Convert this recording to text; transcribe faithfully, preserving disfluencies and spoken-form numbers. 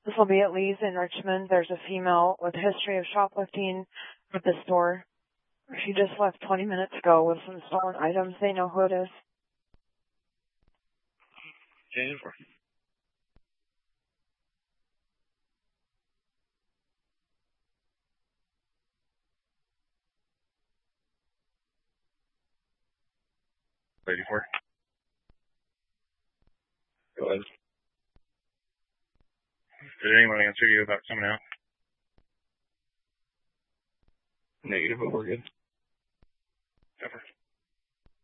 This will be at Lee's in Richmond. There's a female with a history of shoplifting at the store. She just left twenty minutes ago with some stolen items. They know who it is. Jennifer. Ready for it? Go ahead. Did anyone answer you about coming out? Negative, but we're good.